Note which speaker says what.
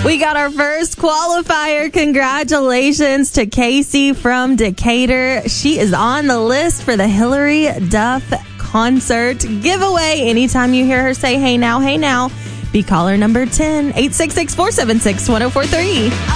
Speaker 1: We got our first qualifier. Congratulations to Casey from Decatur. She is on the list for the Hillary Duff concert giveaway. Anytime you hear her say, hey now, be caller number 10, 866-476-1043.